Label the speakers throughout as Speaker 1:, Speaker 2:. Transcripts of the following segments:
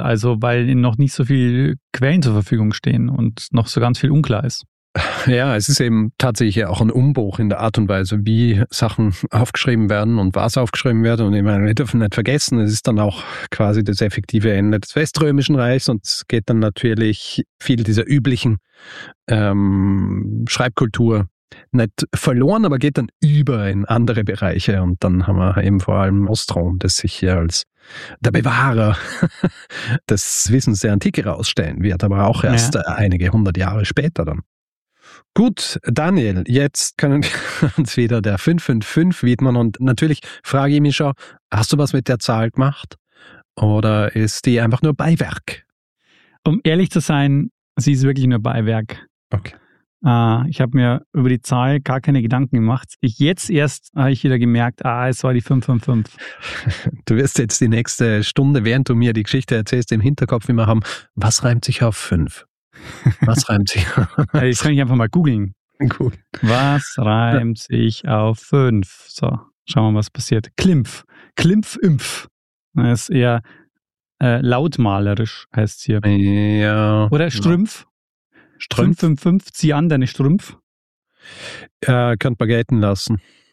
Speaker 1: also weil ihnen noch nicht so viele Quellen zur Verfügung stehen und noch so ganz viel unklar ist.
Speaker 2: Ja, es ist eben tatsächlich auch ein Umbruch in der Art und Weise, wie Sachen aufgeschrieben werden und was aufgeschrieben wird. Und ich meine, wir dürfen nicht vergessen, es ist dann auch quasi das effektive Ende des Weströmischen Reichs und es geht dann natürlich viel dieser üblichen Schreibkultur nicht verloren, aber geht dann über in andere Bereiche. Und dann haben wir eben vor allem Ostrom, das sich hier als der Bewahrer des Wissens der Antike herausstellen wird, aber auch erst einige hundert Jahre später dann. Gut, Daniel, jetzt können wir uns wieder der 555 widmen und natürlich frage ich mich schon, hast du was mit der Zahl gemacht oder ist die einfach nur Beiwerk?
Speaker 1: Um ehrlich zu sein, sie ist wirklich nur Beiwerk.
Speaker 2: Okay.
Speaker 1: Ich habe mir über die Zahl gar keine Gedanken gemacht. Jetzt erst habe ich wieder gemerkt, es war die 555.
Speaker 2: Du wirst jetzt die nächste Stunde, während du mir die Geschichte erzählst, im Hinterkopf immer haben, was reimt sich auf 5? Was reimt sich auf 5?
Speaker 1: Das kann ich einfach mal googeln.
Speaker 2: Gut.
Speaker 1: Was reimt sich auf 5? So, schauen wir mal, was passiert. Klimpf. Klimpf-Impf. Das ist eher lautmalerisch, heißt es hier.
Speaker 2: Ja.
Speaker 1: Oder Strümpf.
Speaker 2: Strümpf.
Speaker 1: 555, zieh an deine Strümpf.
Speaker 2: Könnte man gelten lassen.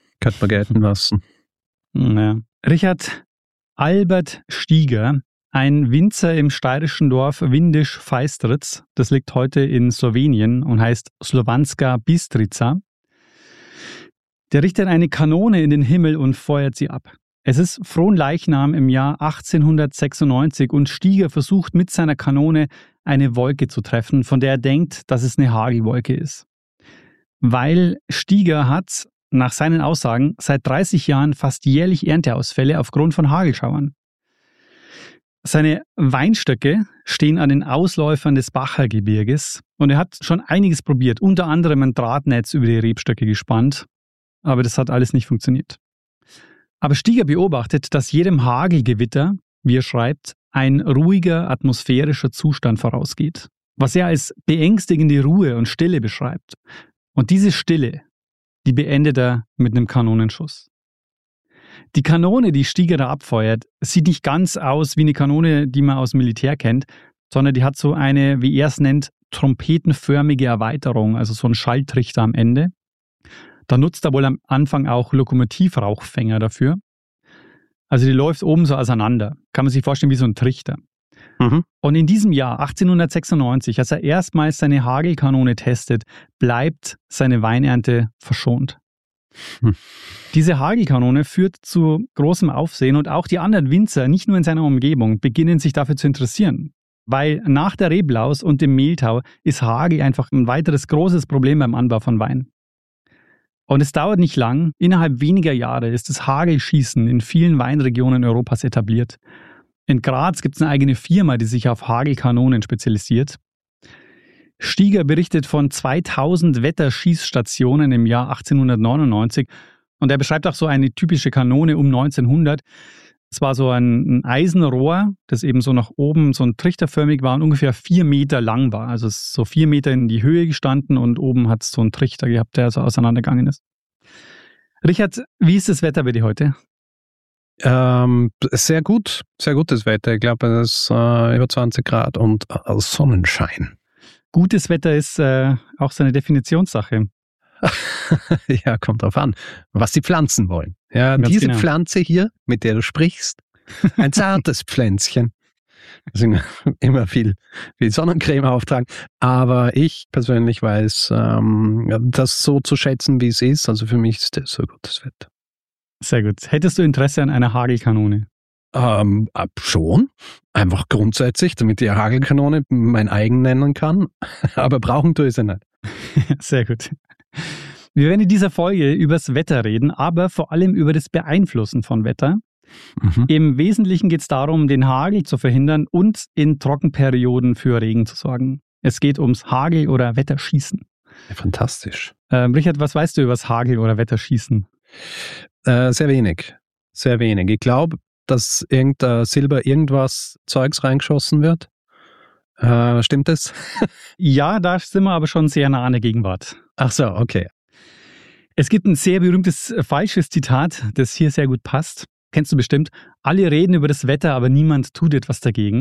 Speaker 1: Ja. Richard Albert Stieger, ein Winzer im steirischen Dorf Windisch-Feistritz, das liegt heute in Slowenien und heißt Slovanska Bistrica. Der richtet eine Kanone in den Himmel und feuert sie ab. Es ist Fronleichnam im Jahr 1896 und Stieger versucht mit seiner Kanone eine Wolke zu treffen, von der er denkt, dass es eine Hagelwolke ist. Weil Stieger hat, nach seinen Aussagen, seit 30 Jahren fast jährlich Ernteausfälle aufgrund von Hagelschauern. Seine Weinstöcke stehen an den Ausläufern des Bachergebirges und er hat schon einiges probiert, unter anderem ein Drahtnetz über die Rebstöcke gespannt, aber das hat alles nicht funktioniert. Aber Stieger beobachtet, dass jedem Hagelgewitter, wie er schreibt, ein ruhiger atmosphärischer Zustand vorausgeht, was er als beängstigende Ruhe und Stille beschreibt. Und diese Stille, die beendet er mit einem Kanonenschuss. Die Kanone, die Stieger da abfeuert, sieht nicht ganz aus wie eine Kanone, die man aus dem Militär kennt, sondern die hat so eine, wie er es nennt, trompetenförmige Erweiterung, also so ein Schalltrichter am Ende. Da nutzt er wohl am Anfang auch Lokomotivrauchfänger dafür. Also die läuft oben so auseinander. Kann man sich vorstellen wie so ein Trichter.
Speaker 2: Mhm.
Speaker 1: Und in diesem Jahr, 1896, als er erstmals seine Hagelkanone testet, bleibt seine Weinernte verschont. Diese Hagelkanone führt zu großem Aufsehen und auch die anderen Winzer, nicht nur in seiner Umgebung, beginnen sich dafür zu interessieren. Weil nach der Reblaus und dem Mehltau ist Hagel einfach ein weiteres großes Problem beim Anbau von Wein. Und es dauert nicht lang, innerhalb weniger Jahre ist das Hagelschießen in vielen Weinregionen Europas etabliert. In Graz gibt es eine eigene Firma, die sich auf Hagelkanonen spezialisiert. Stieger berichtet von 2000 Wetterschießstationen im Jahr 1899 und er beschreibt auch so eine typische Kanone um 1900. Es war so ein Eisenrohr, das eben so nach oben so ein trichterförmig war und ungefähr 4 Meter lang war. Also es ist so 4 Meter in die Höhe gestanden und oben hat es so einen Trichter gehabt, der so auseinandergegangen ist. Richard, wie ist das Wetter bei dir heute?
Speaker 2: Sehr gut, sehr gutes Wetter. Ich glaube, es ist über 20 Grad und Sonnenschein.
Speaker 1: Gutes Wetter ist auch so eine Definitionssache.
Speaker 2: Ja, kommt drauf an, was die Pflanzen wollen. Ja,
Speaker 1: Ganz
Speaker 2: diese
Speaker 1: genau.
Speaker 2: Pflanze hier, mit der du sprichst, ein zartes Pflänzchen. Also immer viel Sonnencreme auftragen. Aber ich persönlich weiß, das so zu schätzen, wie es ist. Also für mich ist das so gutes Wetter.
Speaker 1: Sehr gut. Hättest du Interesse an einer Hagelkanone?
Speaker 2: Schon. Einfach grundsätzlich, damit die Hagelkanone mein eigen nennen kann. Aber brauchen tue ich sie nicht.
Speaker 1: Sehr gut. Wir werden in dieser Folge über das Wetter reden, aber vor allem über das Beeinflussen von Wetter.
Speaker 2: Mhm.
Speaker 1: Im Wesentlichen geht es darum, den Hagel zu verhindern und in Trockenperioden für Regen zu sorgen. Es geht ums Hagel- oder Wetterschießen.
Speaker 2: Ja, fantastisch.
Speaker 1: Richard, was weißt du über das Hagel- oder Wetterschießen?
Speaker 2: Sehr wenig. Sehr wenig. Ich glaube, dass irgendein irgendwas Zeugs reingeschossen wird. Stimmt das?
Speaker 1: Ja, da sind wir aber schon sehr nah an der Gegenwart.
Speaker 2: Ach so, okay.
Speaker 1: Es gibt ein sehr berühmtes falsches Zitat, das hier sehr gut passt. Kennst du bestimmt. Alle reden über das Wetter, aber niemand tut etwas dagegen.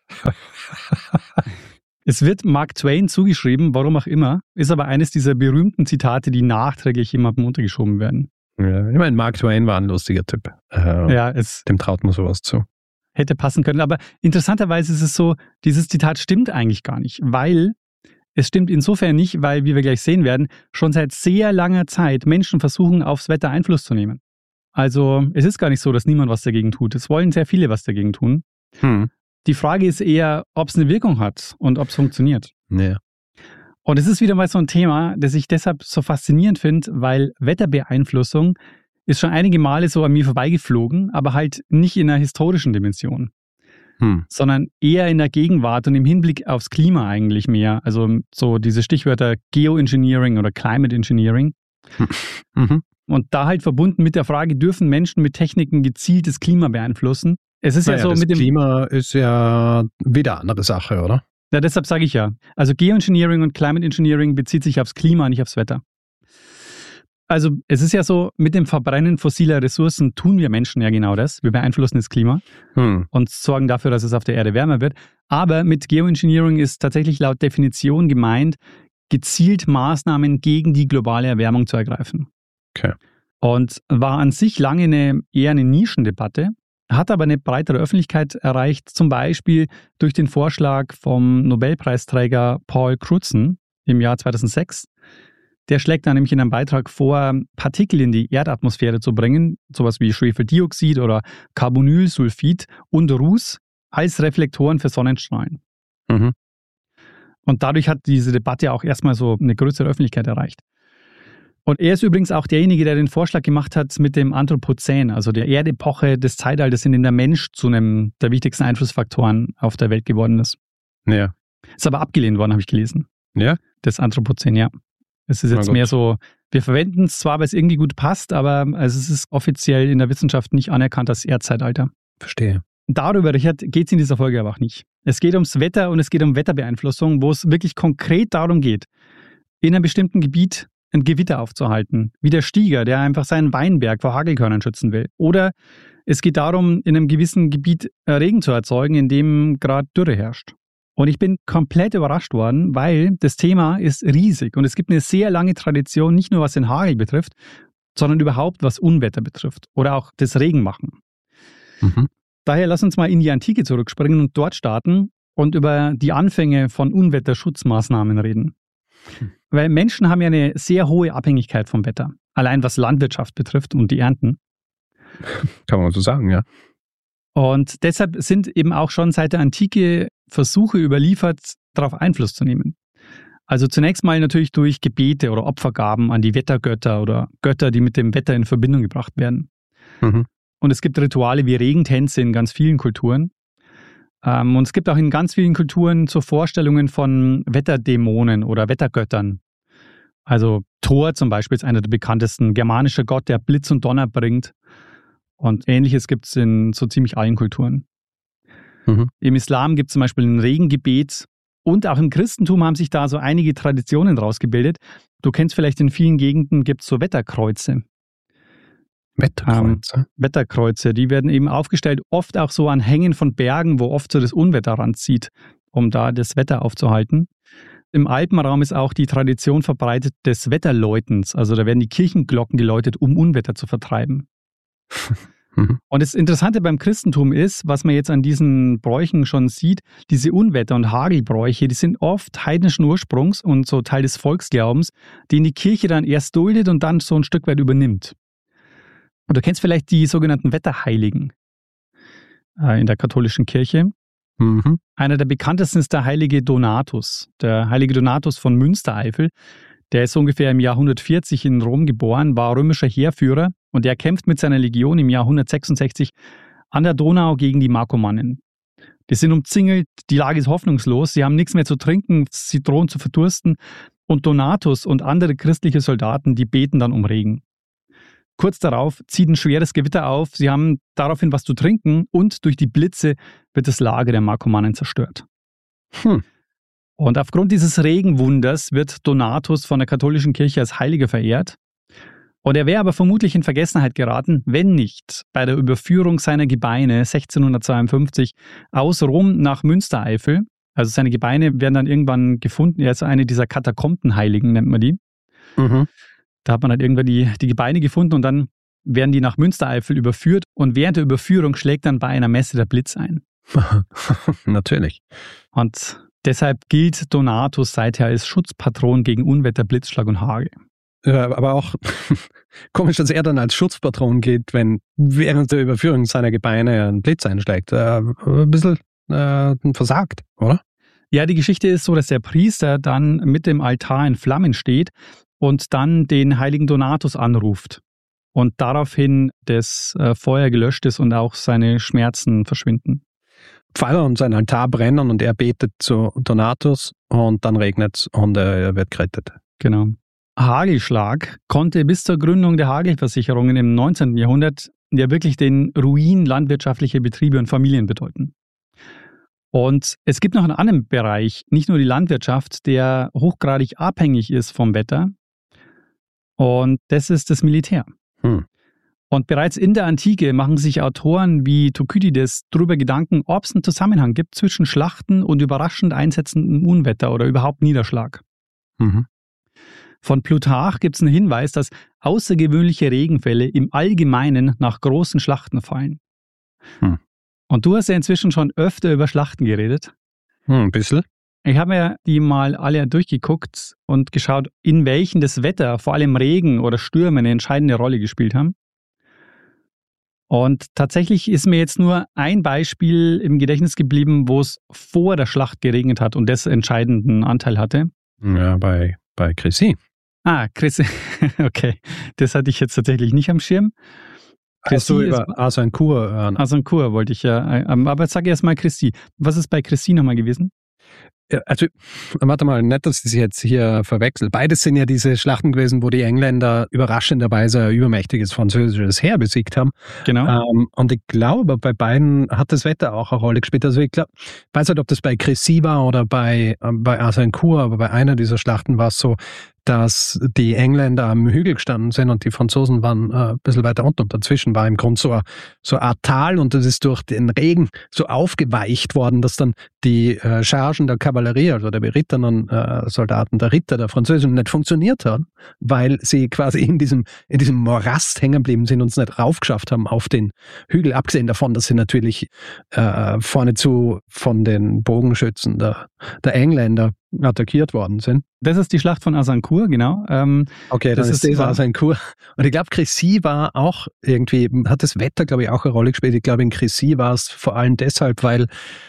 Speaker 1: Es wird Mark Twain zugeschrieben, warum auch immer, ist aber eines dieser berühmten Zitate, die nachträglich jemandem untergeschoben werden.
Speaker 2: Ja, ich meine, Mark Twain war ein lustiger Typ. Dem traut man sowas zu.
Speaker 1: Hätte passen können, aber interessanterweise ist es so, dieses Zitat stimmt eigentlich gar nicht, weil es stimmt insofern nicht, weil, wie wir gleich sehen werden, schon seit sehr langer Zeit Menschen versuchen, aufs Wetter Einfluss zu nehmen. Also es ist gar nicht so, dass niemand was dagegen tut. Es wollen sehr viele was dagegen tun. Die Frage ist eher, ob es eine Wirkung hat und ob es funktioniert.
Speaker 2: Ja.
Speaker 1: Und es ist wieder mal so ein Thema, das ich deshalb so faszinierend finde, weil Wetterbeeinflussung ist schon einige Male so an mir vorbeigeflogen, aber halt nicht in einer historischen Dimension, sondern eher in der Gegenwart und im Hinblick aufs Klima eigentlich mehr. Also so diese Stichwörter Geoengineering oder Climate Engineering. Und da halt verbunden mit der Frage, dürfen Menschen mit Techniken gezielt das Klima beeinflussen? Es ist ja so
Speaker 2: das
Speaker 1: mit dem
Speaker 2: Klima ist ja wieder eine andere Sache, oder?
Speaker 1: Ja, deshalb sage ich ja. Also Geoengineering und Climate Engineering bezieht sich aufs Klima, nicht aufs Wetter. Also es ist ja so, mit dem Verbrennen fossiler Ressourcen tun wir Menschen ja genau das. Wir beeinflussen das Klima und sorgen dafür, dass es auf der Erde wärmer wird. Aber mit Geoengineering ist tatsächlich laut Definition gemeint, gezielt Maßnahmen gegen die globale Erwärmung zu ergreifen.
Speaker 2: Okay.
Speaker 1: Und war an sich lange eher eine Nischendebatte, hat aber eine breitere Öffentlichkeit erreicht, zum Beispiel durch den Vorschlag vom Nobelpreisträger Paul Crutzen im Jahr 2006. Der schlägt da nämlich in einem Beitrag vor, Partikel in die Erdatmosphäre zu bringen, sowas wie Schwefeldioxid oder Carbonylsulfid und Ruß als Reflektoren für Sonnenstrahlen. Und dadurch hat diese Debatte auch erstmal so eine größere Öffentlichkeit erreicht. Und er ist übrigens auch derjenige, der den Vorschlag gemacht hat mit dem Anthropozän, also der Erdepoche des Zeitalters, in dem der Mensch zu einem der wichtigsten Einflussfaktoren auf der Welt geworden ist.
Speaker 2: Ja.
Speaker 1: Ist aber abgelehnt worden, habe ich gelesen.
Speaker 2: Ja?
Speaker 1: Das Anthropozän, ja. Es ist jetzt mehr so, wir verwenden es zwar, weil es irgendwie gut passt, aber also es ist offiziell in der Wissenschaft nicht anerkannt als Erdzeitalter.
Speaker 2: Verstehe.
Speaker 1: Darüber, Richard, geht es in dieser Folge aber auch nicht. Es geht ums Wetter und es geht um Wetterbeeinflussung, wo es wirklich konkret darum geht, in einem bestimmten Gebiet ein Gewitter aufzuhalten, wie der Stieger, der einfach seinen Weinberg vor Hagelkörnern schützen will. Oder es geht darum, in einem gewissen Gebiet Regen zu erzeugen, in dem gerade Dürre herrscht. Und ich bin komplett überrascht worden, weil das Thema ist riesig und es gibt eine sehr lange Tradition, nicht nur was den Hagel betrifft, sondern überhaupt was Unwetter betrifft oder auch das Regenmachen. Daher lass uns mal in die Antike zurückspringen und dort starten und über die Anfänge von Unwetterschutzmaßnahmen reden. Weil Menschen haben ja eine sehr hohe Abhängigkeit vom Wetter, allein was Landwirtschaft betrifft und die Ernten.
Speaker 2: Kann man so sagen, ja.
Speaker 1: Und deshalb sind eben auch schon seit der Antike Versuche überliefert, darauf Einfluss zu nehmen. Also zunächst mal natürlich durch Gebete oder Opfergaben an die Wettergötter oder Götter, die mit dem Wetter in Verbindung gebracht werden. Und es gibt Rituale wie Regentänze in ganz vielen Kulturen. Und es gibt auch in ganz vielen Kulturen so Vorstellungen von Wetterdämonen oder Wettergöttern. Also Thor zum Beispiel ist einer der bekanntesten, germanischer Gott, der Blitz und Donner bringt. Und Ähnliches gibt es in so ziemlich allen Kulturen. Im Islam gibt es zum Beispiel ein Regengebet und auch im Christentum haben sich da so einige Traditionen rausgebildet. Du kennst vielleicht, in vielen Gegenden gibt es so Wetterkreuze. Wetterkreuze, die werden eben aufgestellt, oft auch so an Hängen von Bergen, wo oft so das Unwetter ranzieht, um da das Wetter aufzuhalten. Im Alpenraum ist auch die Tradition verbreitet des Wetterläutens. Also da werden die Kirchenglocken geläutet, um Unwetter zu vertreiben. Und das Interessante beim Christentum ist, was man jetzt an diesen Bräuchen schon sieht, diese Unwetter- und Hagelbräuche, die sind oft heidnischen Ursprungs und so Teil des Volksglaubens, den die Kirche dann erst duldet und dann so ein Stück weit übernimmt. Und du kennst vielleicht die sogenannten Wetterheiligen in der katholischen Kirche. Einer der bekanntesten ist der heilige Donatus. Der heilige Donatus von Münstereifel. Der ist ungefähr im Jahr 140 in Rom geboren, war römischer Heerführer und er kämpft mit seiner Legion im Jahr 166 an der Donau gegen die Markomannen. Die sind umzingelt, die Lage ist hoffnungslos, sie haben nichts mehr zu trinken, sie drohen zu verdursten und Donatus und andere christliche Soldaten, die beten dann um Regen. Kurz darauf zieht ein schweres Gewitter auf, sie haben daraufhin was zu trinken und durch die Blitze wird das Lager der Markomannen zerstört. Und aufgrund dieses Regenwunders wird Donatus von der katholischen Kirche als Heiliger verehrt. Und er wäre aber vermutlich in Vergessenheit geraten, wenn nicht bei der Überführung seiner Gebeine 1652 aus Rom nach Münstereifel. Also seine Gebeine werden dann irgendwann gefunden. Er ist eine dieser Katakombenheiligen, nennt man die.
Speaker 2: Mhm.
Speaker 1: Da hat man halt irgendwann die Gebeine gefunden und dann werden die nach Münstereifel überführt. Und während der Überführung schlägt dann bei einer Messe der Blitz ein.
Speaker 2: Natürlich.
Speaker 1: Und deshalb gilt Donatus seither als Schutzpatron gegen Unwetter, Blitzschlag und Hagel.
Speaker 2: Ja, aber auch komisch, dass er dann als Schutzpatron geht, wenn während der Überführung seiner Gebeine ein Blitz einschlägt. Ein bisschen versagt, oder?
Speaker 1: Ja, die Geschichte ist so, dass der Priester dann mit dem Altar in Flammen steht und dann den heiligen Donatus anruft. Und daraufhin das Feuer gelöscht ist und auch seine Schmerzen verschwinden.
Speaker 2: Pfarrer und sein Altar brennen und er betet zu Donatus und dann regnet es und er wird gerettet.
Speaker 1: Genau. Hagelschlag konnte bis zur Gründung der Hagelversicherungen im 19. Jahrhundert ja wirklich den Ruin landwirtschaftlicher Betriebe und Familien bedeuten. Und es gibt noch einen anderen Bereich, nicht nur die Landwirtschaft, der hochgradig abhängig ist vom Wetter. Und das ist das Militär. Und bereits in der Antike machen sich Autoren wie Thukydides darüber Gedanken, ob es einen Zusammenhang gibt zwischen Schlachten und überraschend einsetzendem Unwetter oder überhaupt Niederschlag.
Speaker 2: Mhm.
Speaker 1: Von Plutarch gibt es einen Hinweis, dass außergewöhnliche Regenfälle im Allgemeinen nach großen Schlachten fallen. Und du hast ja inzwischen schon öfter über Schlachten geredet.
Speaker 2: Ein bisschen.
Speaker 1: Ich habe mir die mal alle durchgeguckt und geschaut, in welchen das Wetter, vor allem Regen oder Stürme, eine entscheidende Rolle gespielt haben. Und tatsächlich ist mir jetzt nur ein Beispiel im Gedächtnis geblieben, wo es vor der Schlacht geregnet hat und das entscheidenden Anteil hatte.
Speaker 2: Ja, bei Crécy.
Speaker 1: Crécy. Okay, das hatte ich jetzt tatsächlich nicht am Schirm.
Speaker 2: Hast du über Azincourt?
Speaker 1: Azincourt wollte ich ja, aber jetzt sage ich erstmal Crécy. Was ist bei Crécy nochmal gewesen?
Speaker 2: Also, warte mal, nicht, dass ich sie jetzt hier verwechsel. Beides sind ja diese Schlachten gewesen, wo die Engländer überraschenderweise ein übermächtiges französisches Heer besiegt haben.
Speaker 1: Genau.
Speaker 2: Und ich glaube, bei beiden hat das Wetter auch eine Rolle gespielt. Also ich weiß nicht, ob das bei Crécy war oder bei Azincourt, aber bei einer dieser Schlachten war es so, dass die Engländer am Hügel gestanden sind und die Franzosen waren ein bisschen weiter unten. Und dazwischen war im Grunde so eine Art Tal und das ist durch den Regen so aufgeweicht worden, dass dann die Chargen der Kavallerie, also der berittenen Soldaten, der Ritter der Französischen nicht funktioniert haben, weil sie quasi in diesem Morast hängen geblieben sind und es nicht raufgeschafft haben auf den Hügel. Abgesehen davon, dass sie natürlich vorne zu von den Bogenschützen der Engländer attackiert worden sind.
Speaker 1: Das ist die Schlacht von Azincourt, genau.
Speaker 2: Okay, das ist Azincourt. Und ich glaube, Crécy war auch irgendwie, hat das Wetter, glaube ich, auch eine Rolle gespielt. Ich glaube, in Crécy war es vor allem deshalb, weil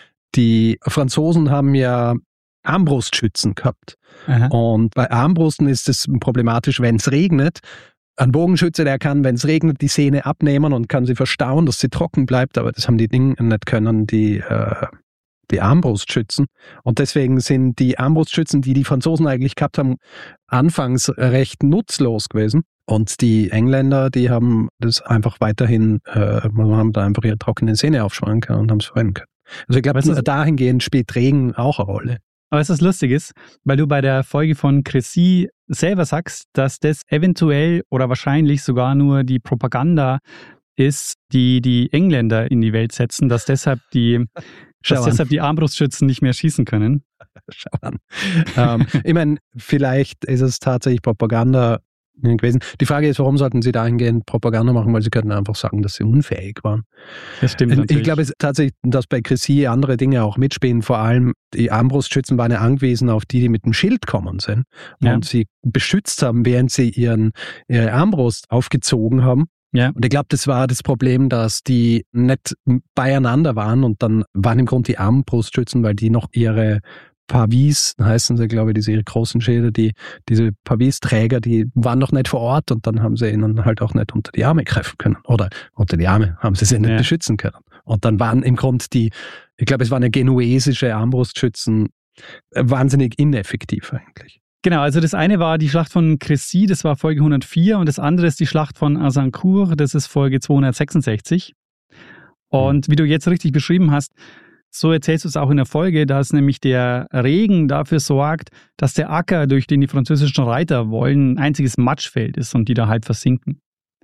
Speaker 2: die Franzosen haben ja Armbrustschützen gehabt.
Speaker 1: Aha.
Speaker 2: Und bei Armbrusten ist es problematisch, wenn es regnet. Ein Bogenschütze, der kann, wenn es regnet, die Sehne abnehmen und kann sie verstauen, dass sie trocken bleibt. Aber das haben die Dinge nicht können, die Armbrustschützen. Und deswegen sind die Armbrustschützen, die Franzosen eigentlich gehabt haben, anfangs recht nutzlos gewesen. Und die Engländer, die haben das einfach weiterhin, haben da einfach ihre trockene Sehne aufschwingen können und haben es verwenden können. Also ich glaube, dahingehend spielt Regen auch eine Rolle.
Speaker 1: Aber was lustig ist, weil du bei der Folge von Crécy selber sagst, dass das eventuell oder wahrscheinlich sogar nur die Propaganda ist, die Engländer in die Welt setzen, dass deshalb die Armbrustschützen nicht mehr schießen können.
Speaker 2: Schau an. Ich meine, vielleicht ist es tatsächlich Propaganda gewesen. Die Frage ist, warum sollten sie dahingehend Propaganda machen, weil sie könnten einfach sagen, dass sie unfähig waren.
Speaker 1: Das stimmt natürlich.
Speaker 2: Ich glaube tatsächlich, dass bei Crécy andere Dinge auch mitspielen. Vor allem die Armbrustschützen waren ja angewiesen auf die mit dem Schild kommen sind und sie beschützt haben, während sie ihre Armbrust aufgezogen haben.
Speaker 1: Ja.
Speaker 2: Und ich glaube, das war das Problem, dass die nicht beieinander waren und dann waren im Grunde die Armbrustschützen, weil die noch ihre Pavis, heißen sie, glaube ich, diese großen Schilde, diese Pavis-Träger, die waren noch nicht vor Ort und dann haben sie ihnen halt auch nicht unter die Arme greifen können. Oder unter die Arme haben sie sich nicht beschützen können. Und dann waren im Grunde ich glaube, es waren ja genuesische Armbrustschützen, wahnsinnig ineffektiv eigentlich.
Speaker 1: Genau, also das eine war die Schlacht von Crécy, das war Folge 104 und das andere ist die Schlacht von Azincourt, das ist Folge 266. Und wie du jetzt richtig beschrieben hast, so erzählst du es auch in der Folge, dass nämlich der Regen dafür sorgt, dass der Acker, durch den die französischen Reiter wollen, ein einziges Matschfeld ist und die da halt versinken.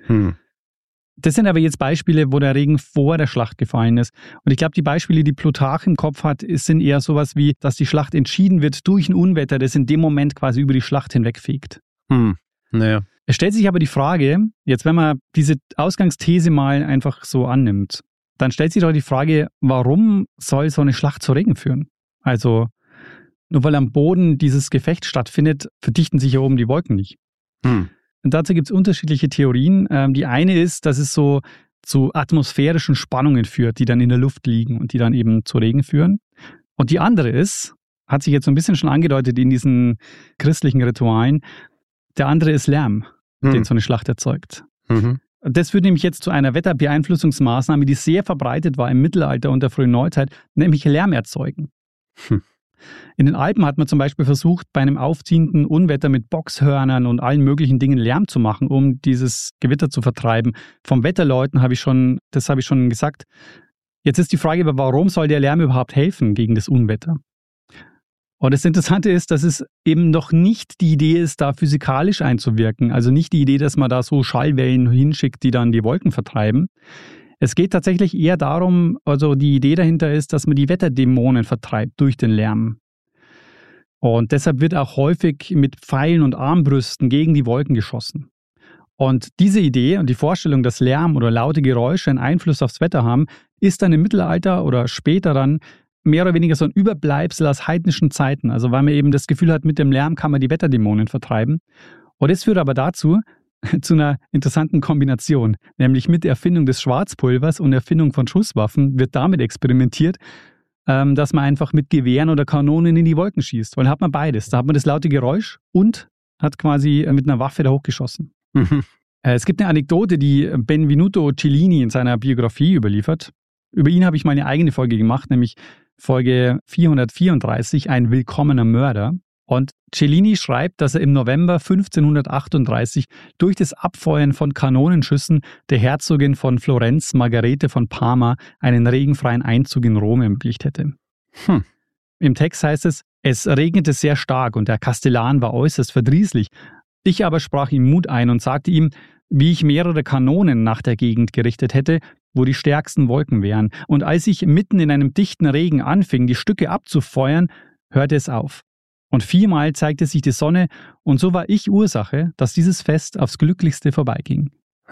Speaker 1: Das sind aber jetzt Beispiele, wo der Regen vor der Schlacht gefallen ist. Und ich glaube, die Beispiele, die Plutarch im Kopf hat, sind eher sowas wie, dass die Schlacht entschieden wird durch ein Unwetter, das in dem Moment quasi über die Schlacht hinwegfegt.
Speaker 2: Naja.
Speaker 1: Es stellt sich aber die Frage, jetzt wenn man diese Ausgangsthese mal einfach so annimmt, dann stellt sich doch die Frage, warum soll so eine Schlacht zu Regen führen? Also nur weil am Boden dieses Gefecht stattfindet, verdichten sich hier oben die Wolken nicht. Und dazu gibt es unterschiedliche Theorien. Die eine ist, dass es so zu atmosphärischen Spannungen führt, die dann in der Luft liegen und die dann eben zu Regen führen. Und die andere ist, hat sich jetzt so ein bisschen schon angedeutet in diesen christlichen Ritualen, der andere ist Lärm, den so eine Schlacht erzeugt. Das führt nämlich jetzt zu einer Wetterbeeinflussungsmaßnahme, die sehr verbreitet war im Mittelalter und der frühen Neuzeit, nämlich Lärm erzeugen. In den Alpen hat man zum Beispiel versucht, bei einem aufziehenden Unwetter mit Boxhörnern und allen möglichen Dingen Lärm zu machen, um dieses Gewitter zu vertreiben. Vom Wetterleuten habe ich schon gesagt. Jetzt ist die Frage, warum soll der Lärm überhaupt helfen gegen das Unwetter? Und das Interessante ist, dass es eben noch nicht die Idee ist, da physikalisch einzuwirken. Also nicht die Idee, dass man da so Schallwellen hinschickt, die dann die Wolken vertreiben. Es geht tatsächlich eher darum, also die Idee dahinter ist, dass man die Wetterdämonen vertreibt durch den Lärm. Und deshalb wird auch häufig mit Pfeilen und Armbrüsten gegen die Wolken geschossen. Und diese Idee und die Vorstellung, dass Lärm oder laute Geräusche einen Einfluss aufs Wetter haben, ist dann im Mittelalter oder später dann mehr oder weniger so ein Überbleibsel aus heidnischen Zeiten. Also weil man eben das Gefühl hat, mit dem Lärm kann man die Wetterdämonen vertreiben. Und das führt aber dazu, zu einer interessanten Kombination. Nämlich mit der Erfindung des Schwarzpulvers und Erfindung von Schusswaffen wird damit experimentiert, dass man einfach mit Gewehren oder Kanonen in die Wolken schießt. Weil dann hat man beides. Da hat man das laute Geräusch und hat quasi mit einer Waffe da hochgeschossen. Es gibt eine Anekdote, die Benvenuto Cellini in seiner Biografie überliefert. Über ihn habe ich mal eine eigene Folge gemacht, nämlich Folge 434, ein willkommener Mörder. Und Cellini schreibt, dass er im November 1538 durch das Abfeuern von Kanonenschüssen der Herzogin von Florenz, Margarete von Parma, einen regenfreien Einzug in Rom ermöglicht hätte. Im Text heißt es, es regnete sehr stark und der Kastellan war äußerst verdrießlich. Ich aber sprach ihm Mut ein und sagte ihm, wie ich mehrere Kanonen nach der Gegend gerichtet hätte, wo die stärksten Wolken wären. Und als ich mitten in einem dichten Regen anfing, die Stücke abzufeuern, hörte es auf. Und 4-mal zeigte sich die Sonne, und so war ich Ursache, dass dieses Fest aufs Glücklichste vorbeiging.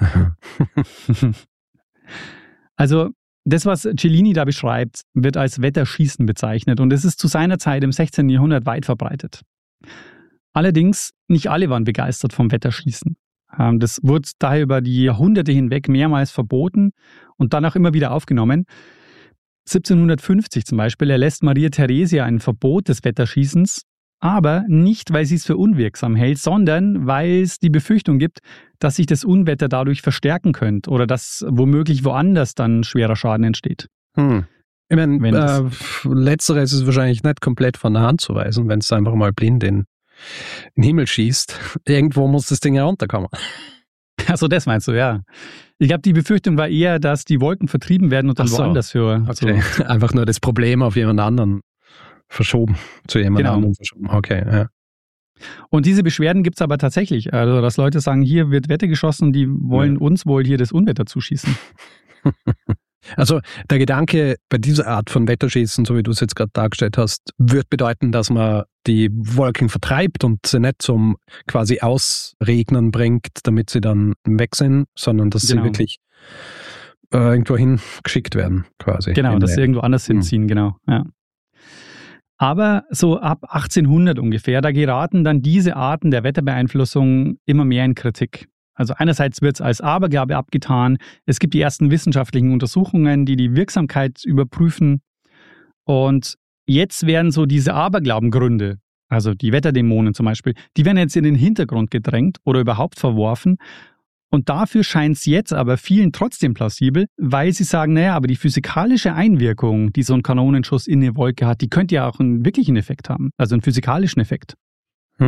Speaker 1: Also, das, was Cellini da beschreibt, wird als Wetterschießen bezeichnet und es ist zu seiner Zeit im 16. Jahrhundert weit verbreitet. Allerdings, nicht alle waren begeistert vom Wetterschießen. Das wurde daher über die Jahrhunderte hinweg mehrmals verboten und dann auch immer wieder aufgenommen. 1750 zum Beispiel erlässt Maria Theresia ein Verbot des Wetterschießens, aber nicht, weil sie es für unwirksam hält, sondern weil es die Befürchtung gibt, dass sich das Unwetter dadurch verstärken könnte oder dass womöglich woanders dann schwerer Schaden entsteht.
Speaker 2: Ich meine, letzteres ist wahrscheinlich nicht komplett von der Hand zu weisen, wenn es einfach mal blind in den Himmel schießt. Irgendwo muss das Ding herunterkommen.
Speaker 1: Also das meinst du, ja. Ich glaube, die Befürchtung war eher, dass die Wolken vertrieben werden und dann woanders höher.
Speaker 2: Okay. So. Einfach nur das Problem auf jemand anderen verschoben, zu jemand anderem verschoben. Okay, ja.
Speaker 1: Und diese Beschwerden gibt es aber tatsächlich. Also, dass Leute sagen, hier wird Wetter geschossen und die wollen uns wohl hier das Unwetter zuschießen.
Speaker 2: Also der Gedanke bei dieser Art von Wetterschießen, so wie du es jetzt gerade dargestellt hast, wird bedeuten, dass man die Wolken vertreibt und sie nicht zum quasi Ausregnen bringt, damit sie dann weg sind, sondern dass sie wirklich irgendwo hingeschickt werden quasi.
Speaker 1: Genau, dass sie irgendwo anders hinziehen, genau. Ja. Aber so ab 1800 ungefähr, da geraten dann diese Arten der Wetterbeeinflussung immer mehr in Kritik. Also einerseits wird es als Aberglaube abgetan. Es gibt die ersten wissenschaftlichen Untersuchungen, die die Wirksamkeit überprüfen. Und jetzt werden so diese Aberglaubengründe, also die Wetterdämonen zum Beispiel, die werden jetzt in den Hintergrund gedrängt oder überhaupt verworfen. Und dafür scheint es jetzt aber vielen trotzdem plausibel, weil sie sagen, naja, aber die physikalische Einwirkung, die so ein Kanonenschuss in eine Wolke hat, die könnte ja auch einen wirklichen Effekt haben, also einen physikalischen Effekt.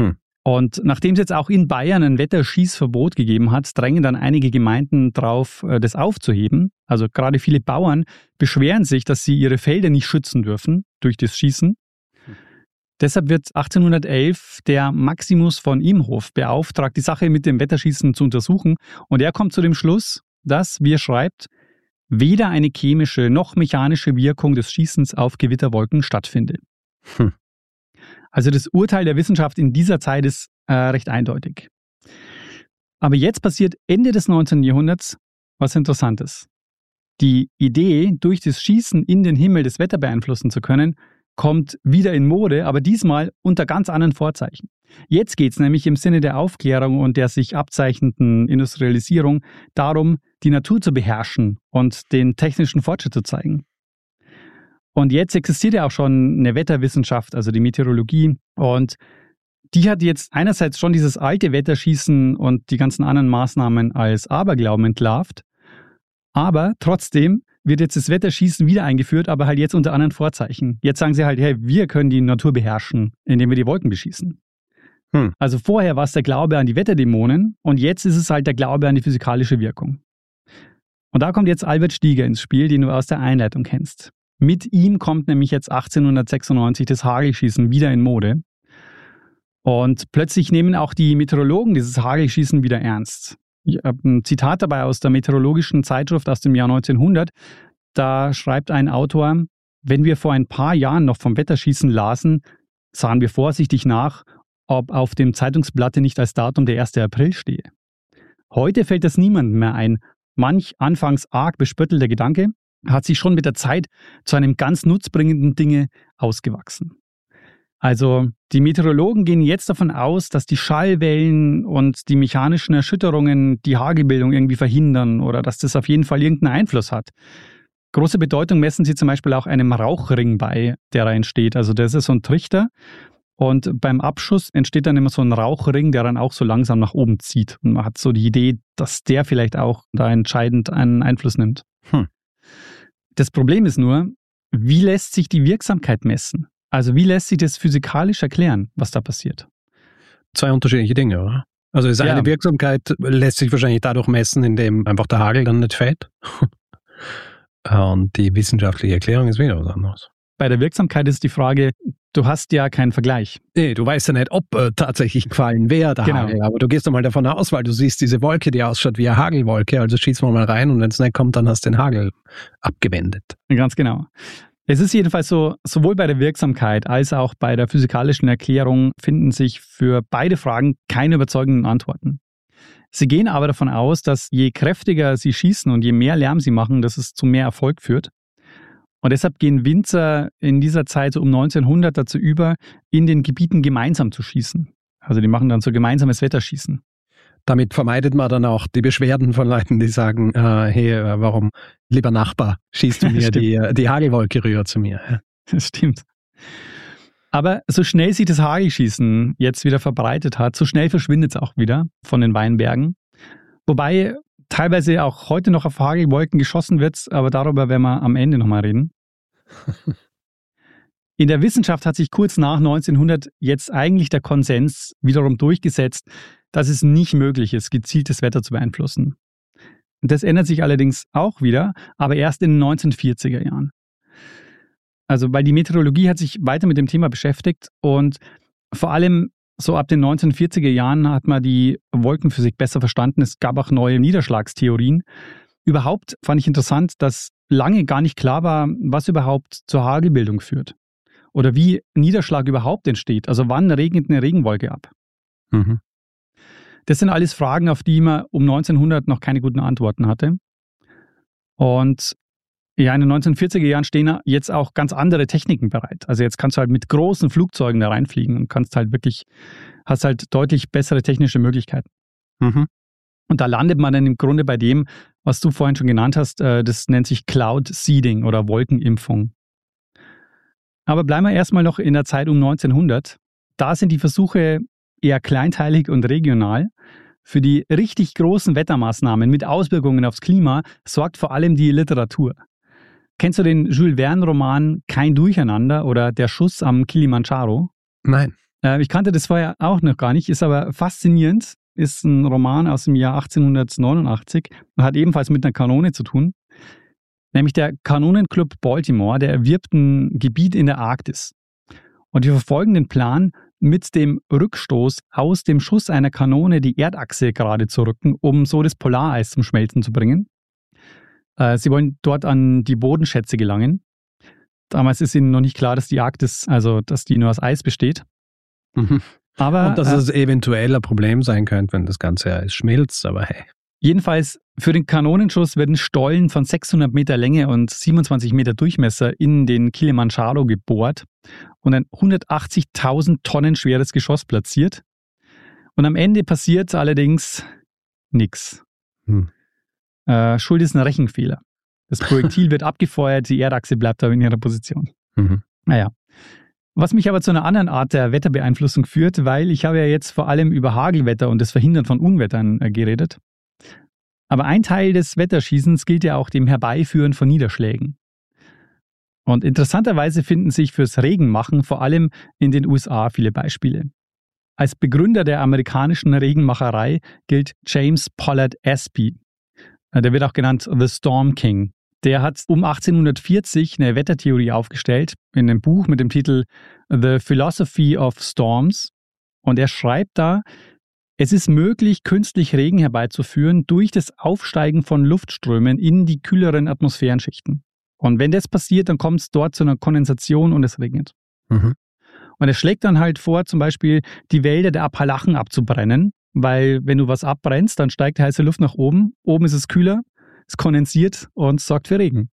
Speaker 1: Und nachdem es jetzt auch in Bayern ein Wetterschießverbot gegeben hat, drängen dann einige Gemeinden drauf, das aufzuheben. Also gerade viele Bauern beschweren sich, dass sie ihre Felder nicht schützen dürfen durch das Schießen. Deshalb wird 1811 der Maximus von Imhof beauftragt, die Sache mit dem Wetterschießen zu untersuchen. Und er kommt zu dem Schluss, dass, wie er schreibt, weder eine chemische noch mechanische Wirkung des Schießens auf Gewitterwolken stattfinde. Also das Urteil der Wissenschaft in dieser Zeit ist recht eindeutig. Aber jetzt passiert Ende des 19. Jahrhunderts was Interessantes. Die Idee, durch das Schießen in den Himmel das Wetter beeinflussen zu können, kommt wieder in Mode, aber diesmal unter ganz anderen Vorzeichen. Jetzt geht es nämlich im Sinne der Aufklärung und der sich abzeichnenden Industrialisierung darum, die Natur zu beherrschen und den technischen Fortschritt zu zeigen. Und jetzt existiert ja auch schon eine Wetterwissenschaft, also die Meteorologie. Und die hat jetzt einerseits schon dieses alte Wetterschießen und die ganzen anderen Maßnahmen als Aberglauben entlarvt. Aber trotzdem wird jetzt das Wetterschießen wieder eingeführt, aber halt jetzt unter anderen Vorzeichen. Jetzt sagen sie halt, hey, wir können die Natur beherrschen, indem wir die Wolken beschießen. Also vorher war es der Glaube an die Wetterdämonen und jetzt ist es halt der Glaube an die physikalische Wirkung. Und da kommt jetzt Albert Stieger ins Spiel, den du aus der Einleitung kennst. Mit ihm kommt nämlich jetzt 1896 das Hagelschießen wieder in Mode. Und plötzlich nehmen auch die Meteorologen dieses Hagelschießen wieder ernst. Ich habe ein Zitat dabei aus der meteorologischen Zeitschrift aus dem Jahr 1900. Da schreibt ein Autor, wenn wir vor ein paar Jahren noch vom Wetterschießen lasen, sahen wir vorsichtig nach, ob auf dem Zeitungsblatte nicht als Datum der 1. April stehe. Heute fällt das niemandem mehr ein. Manch anfangs arg bespöttelter Gedanke hat sich schon mit der Zeit zu einem ganz nutzbringenden Dinge ausgewachsen. Also die Meteorologen gehen jetzt davon aus, dass die Schallwellen und die mechanischen Erschütterungen die Hagelbildung irgendwie verhindern oder dass das auf jeden Fall irgendeinen Einfluss hat. Große Bedeutung messen sie zum Beispiel auch einem Rauchring bei, der da entsteht. Also das ist so ein Trichter und beim Abschuss entsteht dann immer so ein Rauchring, der dann auch so langsam nach oben zieht. Und man hat so die Idee, dass der vielleicht auch da entscheidend einen Einfluss nimmt. Das Problem ist nur, wie lässt sich die Wirksamkeit messen? Also wie lässt sich das physikalisch erklären, was da passiert?
Speaker 2: Zwei unterschiedliche Dinge, oder? Also ist eine Wirksamkeit lässt sich wahrscheinlich dadurch messen, indem einfach der Hagel dann nicht fällt. Und die wissenschaftliche Erklärung ist wieder was anderes.
Speaker 1: Bei der Wirksamkeit ist die Frage, du hast ja keinen Vergleich.
Speaker 2: Nee, du weißt ja nicht, ob tatsächlich gefallen wäre, der Hagel. Aber du gehst doch mal davon aus, weil du siehst diese Wolke, die ausschaut wie eine Hagelwolke. Also schießen wir mal rein und wenn es nicht kommt, dann hast du den Hagel abgewendet.
Speaker 1: Ganz genau. Es ist jedenfalls so, sowohl bei der Wirksamkeit als auch bei der physikalischen Erklärung finden sich für beide Fragen keine überzeugenden Antworten. Sie gehen aber davon aus, dass je kräftiger sie schießen und je mehr Lärm sie machen, dass es zu mehr Erfolg führt. Und deshalb gehen Winzer in dieser Zeit so um 1900 dazu über, in den Gebieten gemeinsam zu schießen. Also die machen dann so gemeinsames Wetterschießen.
Speaker 2: Damit vermeidet man dann auch die Beschwerden von Leuten, die sagen, hey, warum, lieber Nachbar, schießt du mir die Hagelwolke rüber zu mir. Ja.
Speaker 1: Das stimmt. Aber so schnell sich das Hagelschießen jetzt wieder verbreitet hat, so schnell verschwindet es auch wieder von den Weinbergen. Wobei teilweise auch heute noch auf Hagelwolken geschossen wird, aber darüber werden wir am Ende nochmal reden. In der Wissenschaft hat sich kurz nach 1900 jetzt eigentlich der Konsens wiederum durchgesetzt, dass es nicht möglich ist, gezieltes Wetter zu beeinflussen. Das ändert sich allerdings auch wieder, aber erst in den 1940er Jahren. Also weil die Meteorologie hat sich weiter mit dem Thema beschäftigt und vor allem so ab den 1940er Jahren hat man die Wolkenphysik besser verstanden. Es gab auch neue Niederschlagstheorien. Überhaupt fand ich interessant, dass lange gar nicht klar war, was überhaupt zur Hagelbildung führt. Oder wie Niederschlag überhaupt entsteht. Also wann regnet eine Regenwolke ab? Das sind alles Fragen, auf die man um 1900 noch keine guten Antworten hatte. Und ja, in den 1940er Jahren stehen jetzt auch ganz andere Techniken bereit. Also jetzt kannst du halt mit großen Flugzeugen da reinfliegen und hast halt deutlich bessere technische Möglichkeiten. Und da landet man dann im Grunde bei dem, was du vorhin schon genannt hast, das nennt sich Cloud Seeding oder Wolkenimpfung. Aber bleiben wir erstmal noch in der Zeit um 1900. Da sind die Versuche eher kleinteilig und regional. Für die richtig großen Wettermaßnahmen mit Auswirkungen aufs Klima sorgt vor allem die Literatur. Kennst du den Jules Verne-Roman Kein Durcheinander oder Der Schuss am Kilimanjaro?
Speaker 2: Nein.
Speaker 1: Ich kannte das vorher auch noch gar nicht, ist aber faszinierend. Ist ein Roman aus dem Jahr 1889 und hat ebenfalls mit einer Kanone zu tun. Nämlich der Kanonenclub Baltimore, der erwirbt ein Gebiet in der Arktis. Und die verfolgen den Plan, mit dem Rückstoß aus dem Schuss einer Kanone die Erdachse gerade zu rücken, um so das Polareis zum Schmelzen zu bringen. Sie wollen dort an die Bodenschätze gelangen. Damals ist ihnen noch nicht klar, dass die Arktis, also dass die nur aus Eis besteht.
Speaker 2: Mhm.
Speaker 1: Aber,
Speaker 2: und dass es eventuell ein Problem sein könnte, wenn das ganze Eis schmilzt, aber hey.
Speaker 1: Jedenfalls, für den Kanonenschuss werden Stollen von 600 Meter Länge und 27 Meter Durchmesser in den Kilimanjaro gebohrt und ein 180.000 Tonnen schweres Geschoss platziert. Und am Ende passiert allerdings nichts. Schuld ist ein Rechenfehler. Das Projektil wird abgefeuert, die Erdachse bleibt aber in ihrer Position. Naja. Was mich aber zu einer anderen Art der Wetterbeeinflussung führt, weil ich habe ja jetzt vor allem über Hagelwetter und das Verhindern von Unwettern geredet. Aber ein Teil des Wetterschießens gilt ja auch dem Herbeiführen von Niederschlägen. Und interessanterweise finden sich fürs Regenmachen vor allem in den USA viele Beispiele. Als Begründer der amerikanischen Regenmacherei gilt James Pollard Espy. Der wird auch genannt The Storm King. Der hat um 1840 eine Wettertheorie aufgestellt in einem Buch mit dem Titel The Philosophy of Storms. Und er schreibt da, es ist möglich, künstlich Regen herbeizuführen durch das Aufsteigen von Luftströmen in die kühleren Atmosphärenschichten. Und wenn das passiert, dann kommt es dort zu einer Kondensation und es regnet. Und er schlägt dann halt vor, zum Beispiel die Wälder der Appalachen abzubrennen, weil wenn du was abbrennst, dann steigt heiße Luft nach oben. Oben ist es kühler, es kondensiert und sorgt für Regen.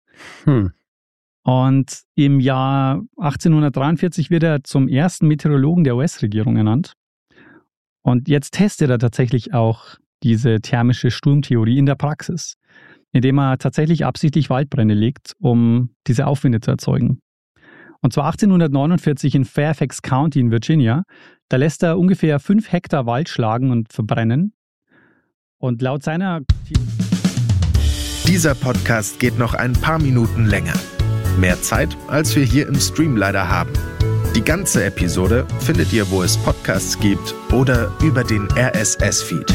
Speaker 1: Und im Jahr 1843 wird er zum ersten Meteorologen der US-Regierung ernannt. Und jetzt testet er tatsächlich auch diese thermische Sturmtheorie in der Praxis, indem er tatsächlich absichtlich Waldbrände legt, um diese Aufwinde zu erzeugen. Und zwar 1849 in Fairfax County in Virginia. Da lässt er ungefähr 5 Hektar Wald schlagen und verbrennen. Und laut seiner...
Speaker 3: Dieser Podcast geht noch ein paar Minuten länger. Mehr Zeit, als wir hier im Stream leider haben. Die ganze Episode findet ihr, wo es Podcasts gibt oder über den RSS-Feed.